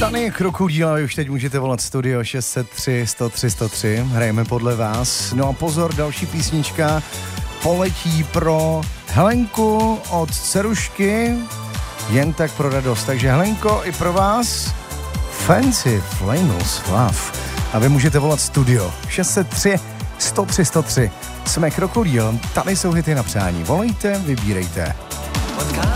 Tany Krokodýl, a už teď můžete volat studio 603 103 103, hrajeme podle vás. No a pozor, další písnička poletí pro Helenku od Cerušky, jen tak pro radost. Takže Helenko, i pro vás Fancy Flameless Love. A vy můžete volat studio 603 103 103. Jsme Krokodýl, tady jsou hity na přání. Volejte, vybírejte.